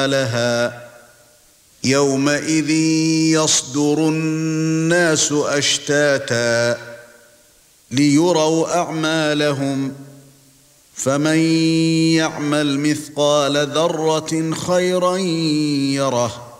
لها يومئذ يصدر الناس أشتاتا ليروا أعمالهم فمن يعمل مثقال ذرة خيرا يره